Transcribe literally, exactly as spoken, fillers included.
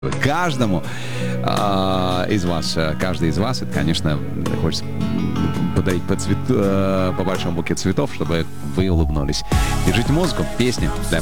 Каждому э, из вас, каждый из вас, это, конечно, хочется подарить по, цвет, э, по большому букет цветов, чтобы вы улыбнулись. Держите музыку, песни для